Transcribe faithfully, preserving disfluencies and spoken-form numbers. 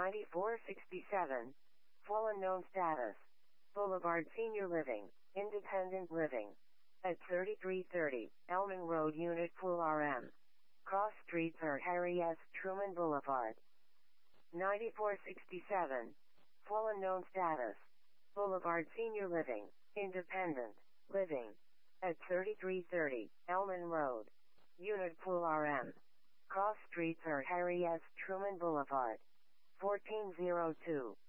ninety-four sixty-seven, full unknown status. Boulevard Senior Living, Independent Living. At thirty-three thirty, Elman Road Unit Pool R M. Cross Street per Harry S. Truman Boulevard. ninety-four sixty-seven, full unknown status. Boulevard Senior Living, Independent Living. At thirty-three thirty, Elman Road. Unit Pool R M. Cross Street per Harry S. Truman Boulevard. fourteen oh two.